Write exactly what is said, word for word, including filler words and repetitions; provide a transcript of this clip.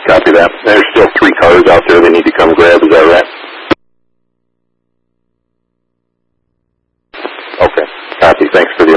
Copy that. There's still three cars out there they need to come grab, is that right? Okay. Copy. Thanks for